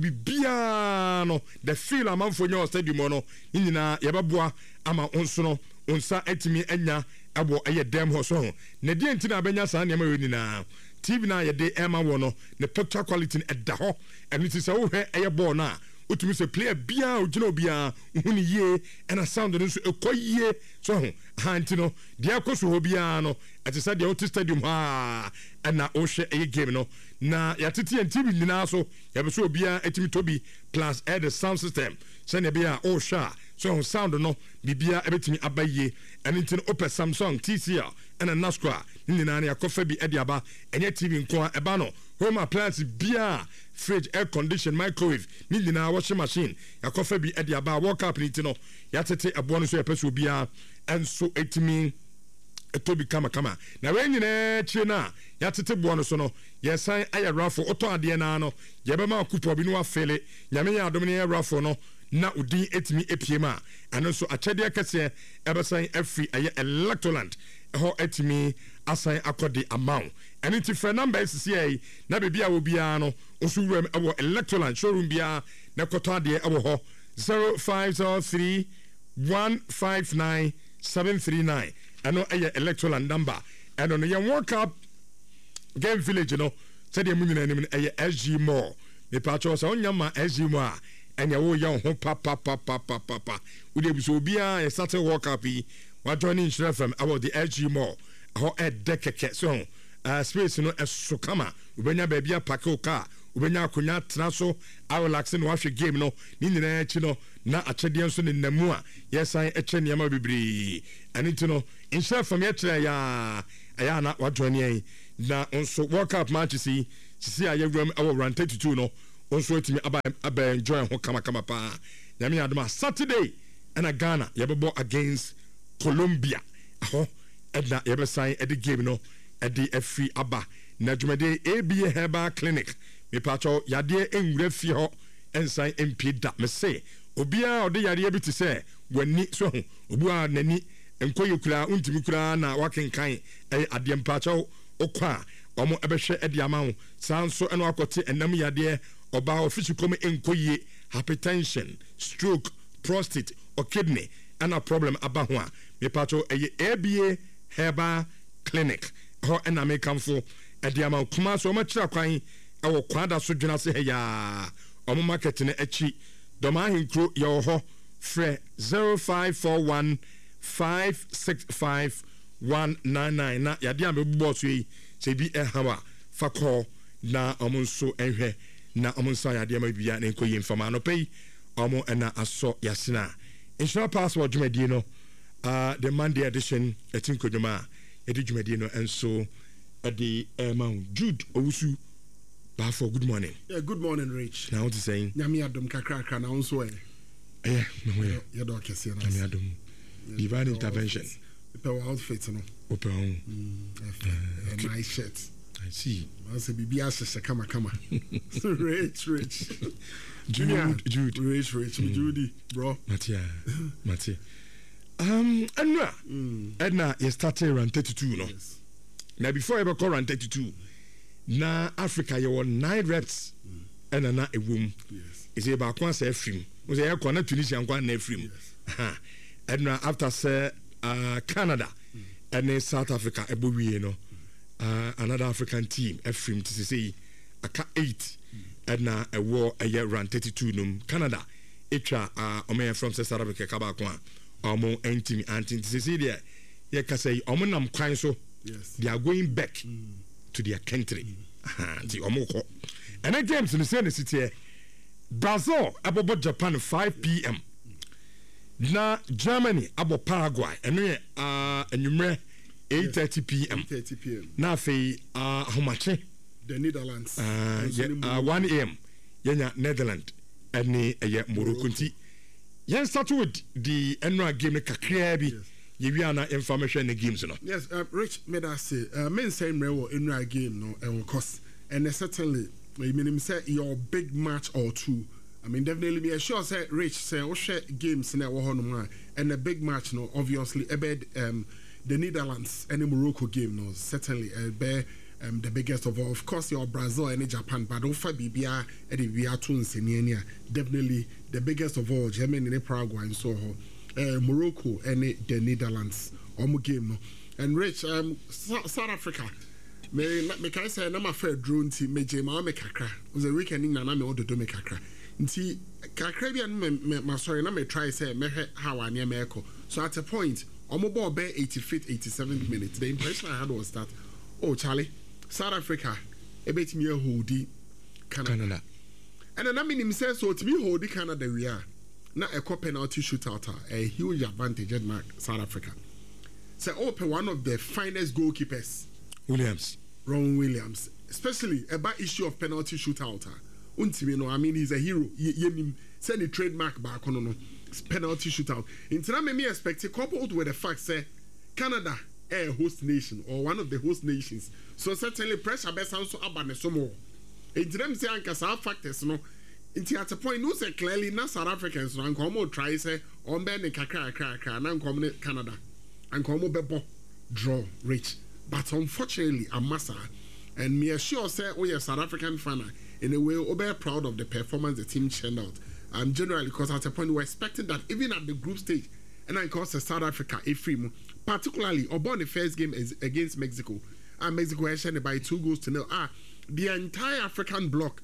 bibia no the feel amanfo nya stadium no nyina yebeboa ama onso no onsa etimi anya abo eye dem ho so na die ntina abenya saa ne ma we nyina T V na ye de Emma wono the picture quality edda ho and it is a wo hwe eye ball na utumi se player bia ogina obia huni ye and a sound no so ekoye so ho hantino de akoso ho bia no at say the Otis Stadium ha and na o hwe eye game no na yatete en T V nyina so ya be so obia etimi tobi plus add the sound system so na bia o hwa so sound no bibia ebetimi abaye and into open Samsung T C L and a Nasqua nyina na yakofa bi ede aba enye T V nko eba no home appliance bia fridge air condition microwave nyina washing machine yakofa bi ede aba World Cup ni no yatete abo no so yepeso bia enso etimi etobi kama kama na we nyina chi na ya tete bo no so no ye san aye rafo oto ade na no ye be ma kupo bi no afele nyame ya adom ne ye rafo no na udin etimi epiema ano so achede akese ebesan afri aye electroland ho etimi asan akode amount and it for number is say na bibia wo bia no osuwuram ewo electroland showroom bia na koto ade ewo ho zero five zero three one five nine seven three nine ano aye electroland number and on your World Cup game village no said the munina nim aye S G Mall me pacho so nyama S G Mall enya wo ya ho pa pa pa pa pa pa pa we dey so bia e start World Cup yi wa joining share from about the S G Mall ho e dekeke so uh, space no eso kama ubenya ba bia park o car ubenya akonya tena so relax no ahwe game no ni nyina echi no na achede nso ne namu a yesan eche niam bibiri anito no share from ye kire ya aya na wa joining na nso World Cup match si si ayewram awo run thirty-two no also etimi aba aba enjoy ho kama kama pa nyame adoma Saturday and a Ghana yebebo against Colombia aho edna yebesan edi game no edi free aba na dwumade A B A Herbal Clinic me pacho yade enwura fi ho ensan mp da me say obia ode yade bi te say wani so ho obua nani enkoye kura untimi kura na wakenkan eh ade mpacho okwa omo ebehwe edi amawo sanso eno akote enam yade oba official come enkoye hypertension stroke prostate or kidney and a problem aba ho a me pacho eh A B A Herbal Clinic ho ena me kamfo edi amawo kuma so ma kira kwan ewo kwada so dwena se heya omo market ne echi doma hinkro ye ho fre zero five four one five six five one nine nine na yade am bo so yi se bi e hawa fa call na omo so ehwe na omo so yade am bia na enkoyi mfama no pay omo ena aso yasina insure password dwumadi no uh the Monday edition etin kodwuma edi dwumadi no enso edi emma Jude Owusu Bafo, good morning. Yeah, good morning, Rich. Now what you saying? Nyami adom kakra na unso eh. Eh, no way. Ya do kese na. Nyami adom. Divine intervention. The outfit no. Open on. A nice shirt. I see. I say bibi asese kama kama. Rich, Rich. Jude, Jude. Rich, Rich, mm. Judy, bro. Matia. Matia. Um, Anna. Mm. Edna, you started around thirty-two, no? Yes. Now before I go around thirty-two, na Africa you won nine reps and mm. na a womb. Yes. Is about one say film. Was a corner Tunisia and one film. Yes. And after say uh, Canada mm. and then South Africa, a buoy, you know, uh, another African team, a film to say a cat eight mm. and now a war a year run thirty-two num Canada. Echa uh Omer from South Africa Kabakwa or more anti anti Cecilia. You can say Omonam Kwan so yes. They are going back. Mm. To their country. The Omoko. And then games in the same city. Brazil about Japan five p m Na Germany about Paraguay. And we uh and eight thirty p m eight thirty p m Na fe uh how much? The Netherlands. Uh, yeah, uh one a m Yenya Netherlands and ne uh, Morocco. Yen start with the annual game kakra bi. You are not information in the games, no? Yes, uh, Rich made us say, uh, men saying real in our game, no, and course, and certainly, I mean, say your big match or two. I mean, definitely be sure, say, Rich, say, oh, share games in our home, and a big match, no, obviously, a bed, um, the Netherlands and the Morocco game, no, certainly, a bear, um, the biggest of all. Of course, your Brazil and Japan, but over B B R and the B R tunes in Yenia, definitely the biggest of all, Germany and Paraguay and so on. Uh, Morocco and the Netherlands omo game no and Rich um South Africa me me kai say na ma fa drone team me je ma me kakra was a weekend na na me ododo me kakra nti kakra bia me ma sorry na me try say me how ania me eko so at a point omo ball be eighty-fifth eighty-seventh minute the impression I had was that oh Charlie South Africa e bet me holdi Canada. Canada and then I mean him say so to me holdi Canada we are na a penalty shootout a huge advantage at South Africa. So open one of the finest goalkeepers, Williams, Ron Williams, especially about issue of penalty shootout. Untimi no, I mean he's a hero. Ye send a trademark back on no penalty shootout. In time me expect coupled with the fact say Canada a host nation or one of the host nations. So certainly pressure best also about the more. In them say Ankasa factors no. Inti at a point no say clearly na South Africans no ankomo try say on ben kakra kakra kakra na ankomo Canada. Ankomo bebo draw rich. But unfortunately Amasa and me assure say we are South African fan in a way we are proud of the performance the team churned out. Um generally because at a point we were expecting that even at the group stage and then cause South Africa a free particularly upon the first game is against Mexico. And Mexico has sent by two goals to nil. Ah, the entire African bloc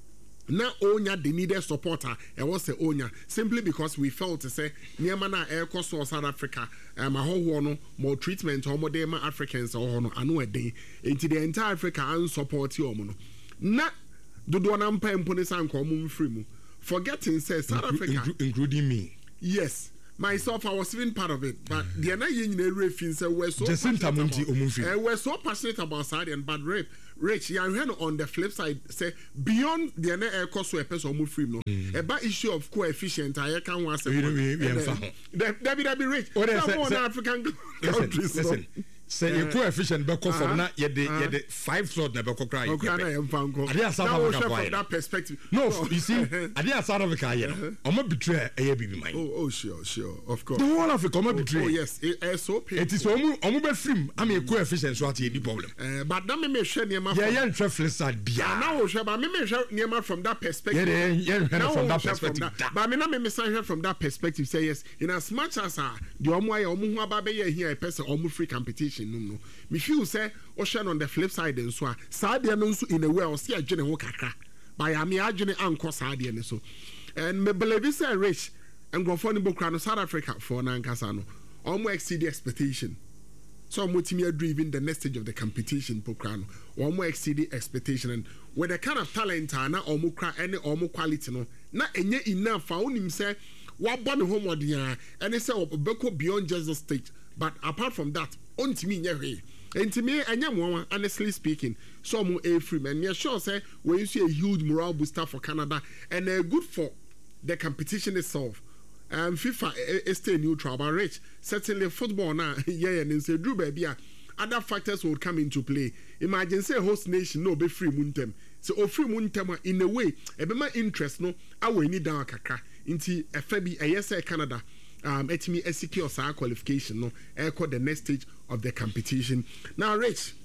now onya the needed supporter and was the onya simply because we felt to say Niamana air cost South Africa um a whole no more treatment or more dema Africans or no anu a day into the entire Africa and support you no na do do na mpa mponisa nkomo free mu forgetting says South Inclu- Africa inclu- including me. Yes. Myself, I was even part of it, but the other yin refins were so passionate about, uh, we're so passionate about Saudi and bad rape. Rich, you on the flip side, say beyond the other air cost we pay so free no. About issue of coefficient, I can want to say. That be that be rich. What is African countries? Listen. Say your coefficient be from na ye the ye the five slot na be ko cry. Okay, na em fanko. Ade South Africa from that perspective. No, you see, ade South Africa here. Omo betray eh bibi man. Oh, oh sure, sure. Of course. The whole of Africa omo betray. Oh yes, it is so painful. It is omo omo be film. Am a coefficient so at any problem. Eh, but that me me share niema. Yeah, yeah, traffic flip side bia. Now we share, but me me share niema from that perspective. Yeah, yeah, yeah, from that perspective. But me na me me share from that perspective say yes. In as much as ah, the omo aye omo hu aba be here a person omo free competition no no. Me feel say ocean on the flip side and so Sadia no so in a way or see a journey ho kakra by ami adwene anko Sadia ne so and me believe say rich and go for the book no South Africa for na nkasa no almost exceed the expectation so motimi adu even the next stage of the competition program no almost exceed the expectation and with the kind of talent na omo kra any omo quality no na enye enough fa onim say wa born homework dia and say obeko beyond just the stage but apart from that ontimi nye hwe. And to me, honestly speaking, some a free man. Me sure say when you see a huge morale booster for Canada and uh, good for the competition itself. Um, FIFA is stay neutral, but rich certainly football now. Yeah, and say Drew baby, other factors would come into play. Imagine say host nation no be free muntem. So o free muntem in a way, a be my interest no. I will need down kakra into a fabi a yes Canada. Um, let me secure our qualification. No, echo the next stage of the competition. Now, Rich,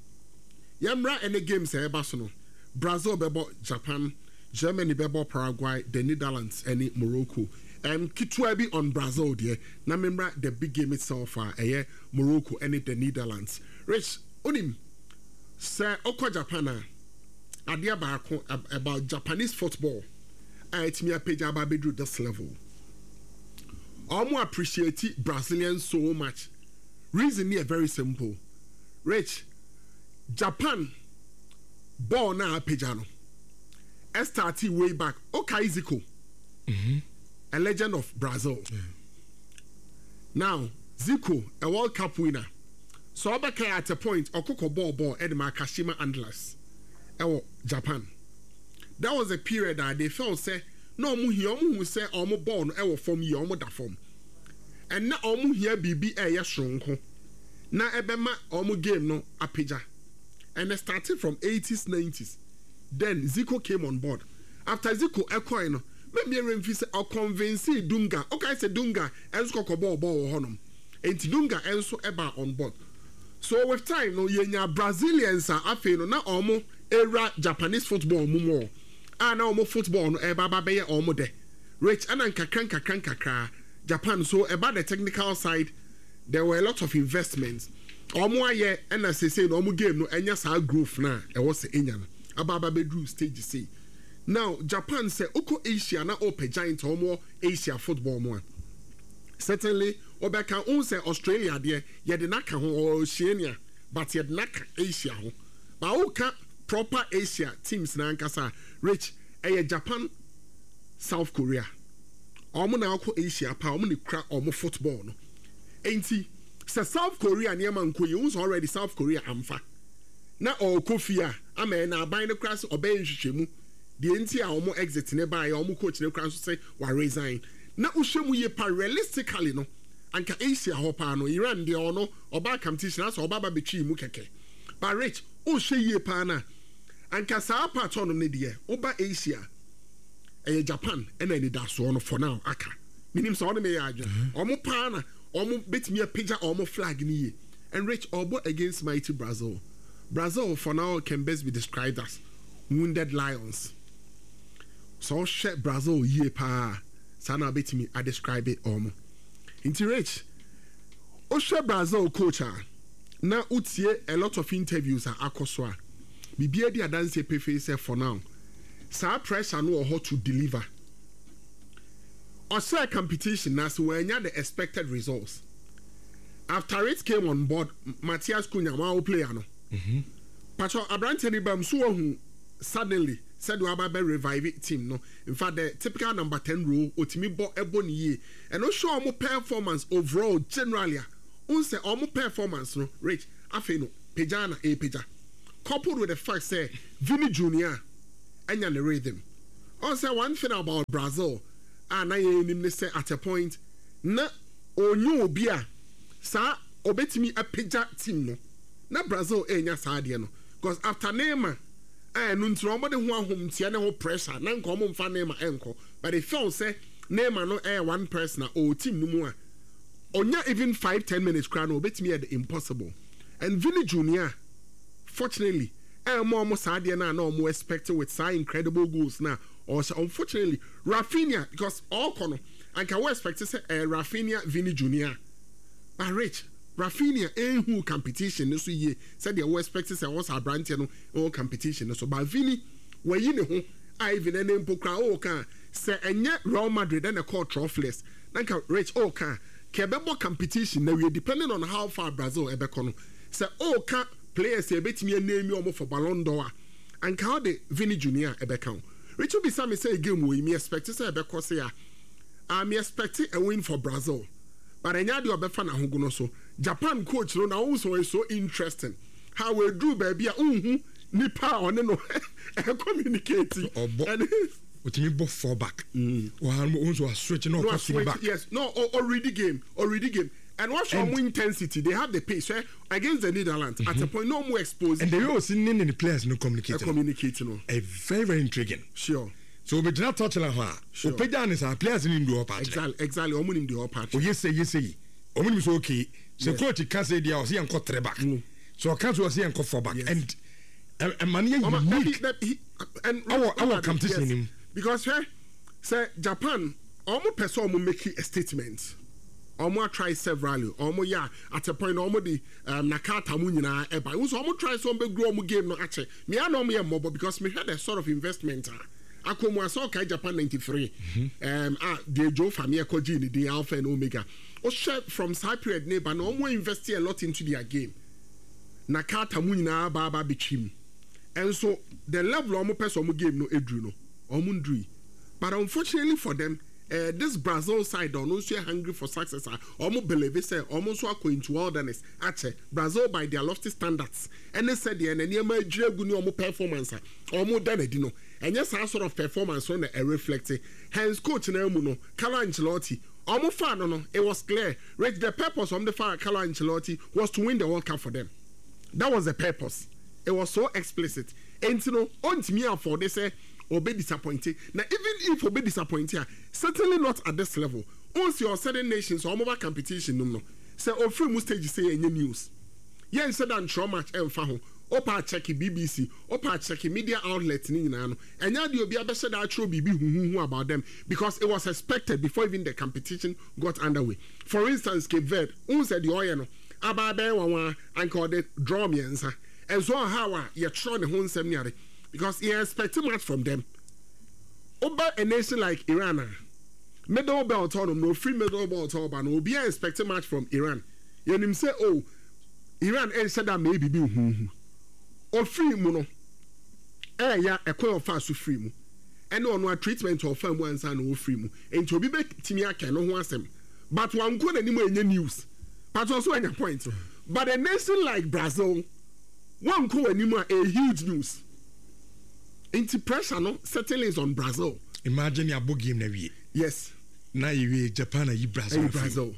Yamra any games eh Barcelona, Brazil bebo Japan, Germany bebo Paraguay, the Netherlands, any Morocco. Um, Kitwabi on Brazil there. Now remember the big game itself. Uh, eh Morocco, any the Netherlands. Rich, onim, sir, oko Japan. Adia baako about Japanese football. I it's me a page about bedroom this level. Omo appreciate Brazilians so much. Reason here very simple. Rich, Japan born now Pejano. S thirty way back. Okay, Zico. Mm-hmm. A legend of Brazil. Yeah. Now, Zico, a World Cup winner. So Obaka at a point, Okoko ball ball Edma Kashima Antlers. Ewo Japan. That was a period that they felt say no mu here mu say omo born ewo form ye omo da form and na omo here bibi e ye shronko na ebema omo game no apeja and it started from eighties nineties. Then Zico came on board. After Zico ekoi no maybe remfi say o convince Dunga okay say Dunga enso kokoball ball honom enti Dunga enso eba on board. So with time no yenya Brazilians are afi no na omo era Japanese football mu more. And now more football no eba ba be omo de rich and kakran kakran kakra Japan. So about the technical side there were a lot of investments omo aye and as say no omo game no enya sa growth na e was enya about ba bedru stage say now Japan say oko Asia na ope giant omo Asia football mo certainly obeka un say Australia there ye de naka ho Oceania but ye de naka Asia ho ba oka proper Asia teams na nkasa rich eh Japan South Korea omo na akọ Asia pa omo ne kra omo football no enti se South Korea ne man ko you already South Korea amfa na o kofia ama na aban ne kra se obey nhwehwemu de enti a omo exit ne ba ya omo coach ne kra so say wa resign na uhwemu ye pa realistically no anka Asia hɔ paa no Iran de ɔno ɔba competition aso ɔba ba betwi mu kɛkɛ but Rich o hwɛ yie paa na anka saa part ɔno ne deɛ ɔba Asia ɛyɛ Japan ɛna ne da so no for now aka minim sɛ ɔno me yɛ adwa ɔmo paa na ɔmo betumi apagya ɔmo flag ni yie and Rich ɔbɔ against mighty Brazil Brazil for now can best be described as wounded lions so ɔhwɛ Brazil yie paa saa na betumi a describe it ɔmo nti Rich ɔhwɛ Brazil coach a na utie a lot of interviews a akɔ so a bibia di adanse pefe say for now saa pressure no wɔ hɔ to deliver ɔsɛ competition na so wɔanya the expected results after it came on board Matthias Cunha wa player no mhm pacho abrante ni bam so hu suddenly said we aba be revive team no in fact the typical number ten role otimi bo ebo ni ye and no show omo performance overall generally un say omo performance no Rich afi no pejana e peja coupled with the fact say Vini Junior anya the rhythm on say one thing about Brazil and na ye nim say at a point na onyu obi a sa obetimi apeja team no na Brazil enya sa de no because after Neymar eh no ntro mo de ho ahom tie ne ho pressure na nko mo mfa Neymar enko but they felt say Neymar no eh one person o team no mu a onya even five ten minutes crown obetimi at the impossible and Vini Junior fortunately eh mo mo sa de na na mo expect with some incredible goals na or unfortunately Rafinha because all kono and can we expect to say eh Rafinha Vini Junior but Rich Rafinha eh who competition so ye said they were expecting say was a brand no all competition so but Vini we yi ne ho I even any mpokra o kan say enye Real Madrid and a call trophyless nanka Rich o kan kebebo competition na we depending on how far Brazil ebe kono say o kan players e betimi name omo for Ballon d'Or and how the Vini Junior ebe kan Rich will be some say game we me expect say ebe ko say I me expecting a win for Brazil but enya de obefa na hogo no so Japan coach no na also is so interesting how we do baby a unhu nipa on no communicating and otimi bo four back o han mo so switch no pass back yes no already game already game and watch on intensity they have the pace right? Against the Netherlands mm-hmm. At a point no more exposed and they also need the players no communicating communicating no a very very intriguing sure so we did not touch on her so pejan is our players in the upper exactly exactly omo in the upper oh yes say yes say omo so okay so coach can say dia was here and cut three back so can't was here and cut four back and a man unique and our our competition him because here say Japan omo person omo make a statement omo try several omo ya at a point omo di nakata mu nyina e ba so omo try so be grow omo game no ache me an omo ye mobo because me had a sort of investment akomo aso kai Japan ninety-three mm-hmm. um ah de Joe Famia Koji ni the Alpha and Omega o share from side period neighbor no omo invest a lot into their game nakata mu nyina ba ba betwim and so the level omo person omo game no edru no omo ndru but unfortunately for them Uh, this Brazil side are also hungry for success. Almost believe say almost walk into wilderness. Actually, Brazil by their lofty standards, and they said the and any major good performance, almost done it, you know. And yes, our sort of performance on a reflecting. Hence, coach Nemuno, Carlo Ancelotti, almost far no, it was clear. Right, the purpose of the far Carlo Ancelotti was to win the World Cup for them. That was the purpose. It was so explicit. And you know, on to me for they say. Or be disappointed. Now, even if you be disappointed, certainly not at this level. Once you're certain nations or mobile competition, no, no. Say, or free must stage say any news. Yeah, instead of show much and faho. Opa check B B C, Opa check media outlets, and now you'll be able to say that true B B who about them because it was expected before even the competition got underway. For instance, Cape Verde, who said the oil, Ababe Wawa, and called it draw me and so how you're trying the whole seminary. Because he expected much from them. Over a nation like Iran, middle belt on no free middle belt on no be expecting much from Iran. You him say, oh, Iran and said that maybe be hmm or free mono. Eh ya a coil fast free mu. And no treatment of firm ones and no free mu. And to be back Timia can no want them. But one good anymore in the news. But also in a point. But a nation like Brazil, one cool anymore a huge news. Into pressure no certainly is on Brazil. Imagine your book game na wie. Yes. Na you Japan and Brazil. Brazil.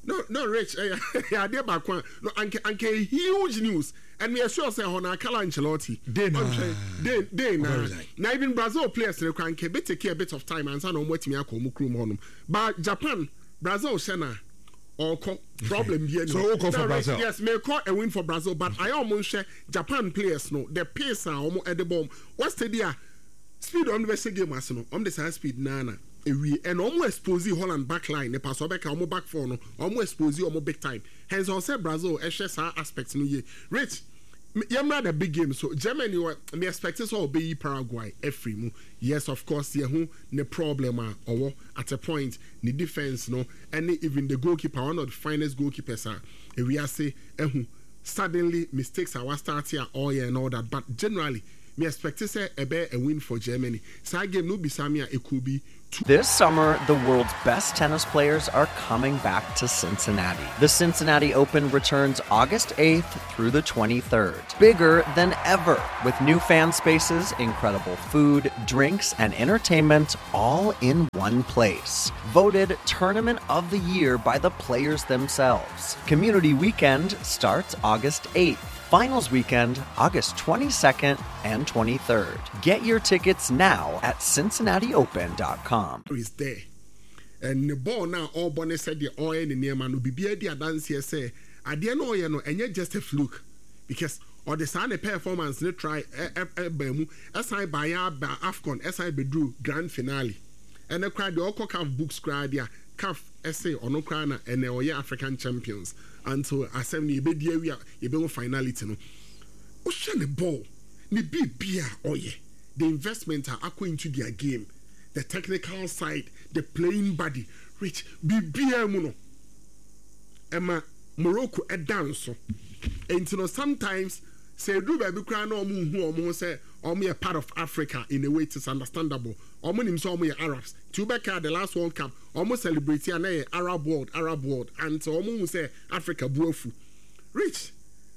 No, no, Rich. Yeah, dear back one. No, anke huge news. And we are sure say on Carlo Ancelotti. Day na. Day day na. Now even Brazil players they can be take a bit of time and say no what me akọ mu krum honum. But Japan, Brazil shena or problem here. So we'll call for Brazil. Yes, may call a win for Brazil, but I almost share Japan players no. The pace are almost at the bomb. What's the deal? Speed on the best game as no. On the side speed nana. We and almost expose Holland backline. The pass back almost back for no. Almost expose almost big time. Hence on say Brazil a share aspects no ye. Rich. Yamra the big game so Germany were me expect so be Paraguay every mu. Yes, of course, yeah, who ne problem are or at a point the defense no and even the goalkeeper one of the finest goalkeepers are we are say eh suddenly mistakes are start here all year and all that, but generally me expect to say a bear a win for Germany. So game no be Samia it could be. This summer, the world's best tennis players are coming back to Cincinnati. The Cincinnati Open returns August eighth through the twenty-third. Bigger than ever, with new fan spaces, incredible food, drinks, and entertainment all in one place. Voted Tournament of the Year by the players themselves. Community Weekend starts August eighth. Finals weekend, August twenty-second and twenty-third. Get your tickets now at cincinnati open dot com. Is there. And the ball now, all bonnet said the oil in the near man will be beer the dance here say, I didn't know you know, and yet just a fluke. Because or the sign a performance they try Bemu, as I buy Afcon, as I bedrew grand finale. And the crowd the all calf books cried there, calf essay or no crana and the African champions. Until assembly you be there we are you be finality no. Ocean the ball, ni be beer oh yeah. The investment are aqua into their game, the technical side, the playing body, rich be beer muno. Emma Morocco a dance so. And you know sometimes say do baby cry no mu who or say or me a part of Africa in a way it's understandable. Or him so me Arabs. Tubeka the last World Cup almost celebrate an Arab world, Arab world, and so almost say Africa buofu. Rich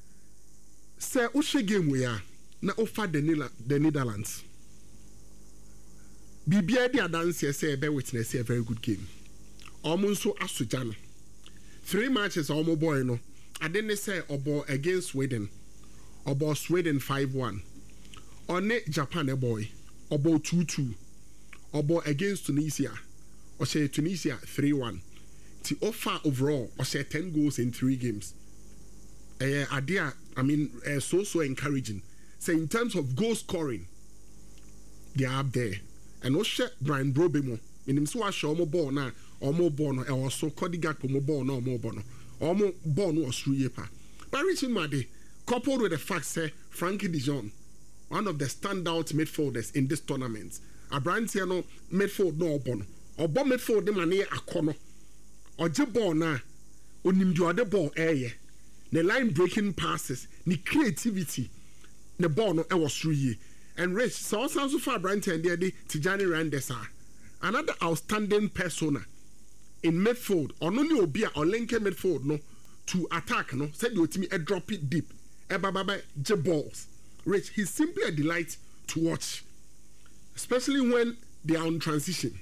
say Ushe game we are na offer the the Netherlands. Bibia dia dance say bear witness a very good game. Almost so asujano. Three matches almost boy no. I didn't say obo against Sweden. Obo Sweden five one. On Japan a boy. Obo two two. Obo against Tunisia. Or say Tunisia three one. To offer overall, or say ten goals in three games. Uh, idea, I mean, uh, so so encouraging. So in terms of goal scoring, they are up there. And also Brian Brobemo. In him so I show more ball now, or more ball, or also Cody Gakpo more ball, no more ball, or more ball was through yepa. But Richard Madi, coupled with the fact say Frankie de Jong, one of the standout midfielders in this tournament. A brand here no midfield no bono. Or bomb midfield the money a corner. Or jibon na onim do the ball air. The line breaking passes, the creativity, the ball no was through ye. And Rich so so far brand and there Tijani Randesa. Another outstanding persona in midfield or no new beer or link midfield no to attack no said you to me a drop it deep. Eba baba jibballs. Rich, he's simply a delight to watch. Especially when they are on transition.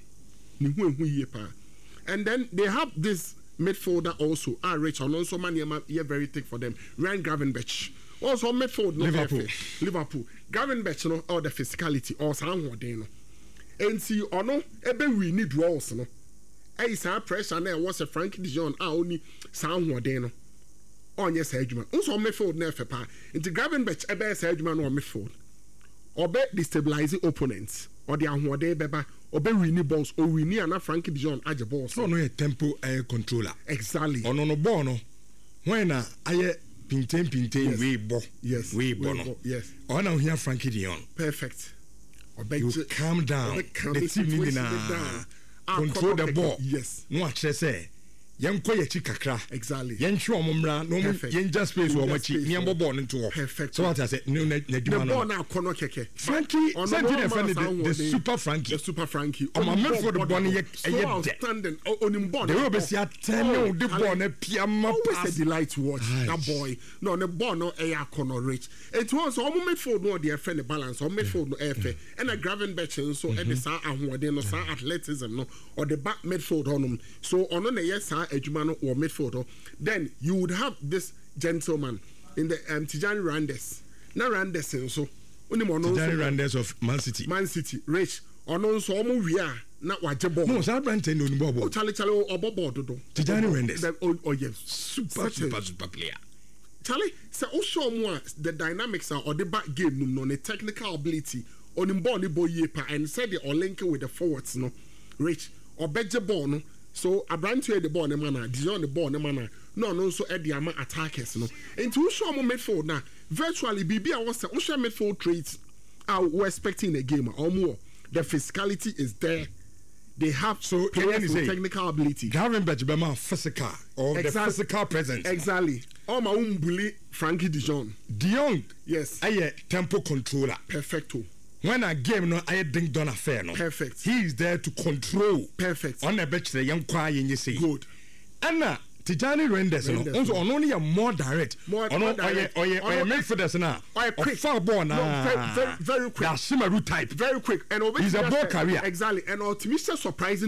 And then they have this midfielder also. Ah, Rich, and also man, you're very thick for them. Ryan Gravenberch. Also midfield, no Liverpool. Liverpool. Gravenberch, no, or the physicality, or someone, no. And see, or no, ebe we need roles, no. Hey, some pressure, and there was a Frankie de Jong, ah, only someone, no. On yes, Edgeman. Also midfield, never pa. Into Gravenberch, ebe Edgeman or midfield. Or be destabilizing opponents or the ahwade beba or be winning balls or winning and Frankie de Jong aje balls. So no a tempo air controller. Exactly. Or no no bono. When I pintain pintain we bo. Yes. We bono. Yes. Or now here Frankie de Jong. Perfect. Or you calm down. The team need na control the ball. Yes. No actually say. Yen koye chi kakra. Exactly. Yen show omumra no yen just space wo machi ni ambo ball into. Perfect. So what I say no na the ball now kono keke. Frankie, Frankie defended the, the super Frankie. The super Frankie. On my man for the ball ye ye outstanding on him ball. The will be see ten no the ball na piama always a delight to watch that boy. No the ball no air kono rich. It was all midfield no the friend balance or midfield no air fair. And a Gravenberch so and the sa ahwade no sa athleticism no or the back midfield on him. So on the yes adwuma no or midfield. Then you would have this gentleman in the um, Tijani Randes. Na Randes so Tijani Randes of Man City. Man City, Rich. Ono nso omo wia na waje ball. No, sa brante no bo ball. O chale chale obo ball dodo. Tijani Randes. Oh, oh yes, super super super player. Charlie, say o show mo the dynamics are or the back game no, no technical ability on him ball ni boy yepa and said the or link with the forwards no. Rich or beje ball no. So Abrante the ball ne mana, Dijon the ball ne mana. No no so Eddie ama attackers no. And to show mo midfield na virtually B B I was say o show midfield traits are we expecting a game or more. The physicality is there. They have so players with technical ability. Gavin Benjamin physical or exactly. The physical presence. Exactly. Oh my own bully Frankie Dijon. Dijon. Yes. I tempo controller. Perfecto. When a game no I ding done affair no. Perfect. He is there to control. Perfect. On the bench the young choir you say. Good. Anna Tijani Randes no. Also on only a more direct. More, on more direct. Or or or midfielders na. Or quick. Far ball na. No, very, very, very quick. That's Shimaru type. Very quick. And he's a ball carrier. Exactly. And ultimately surprising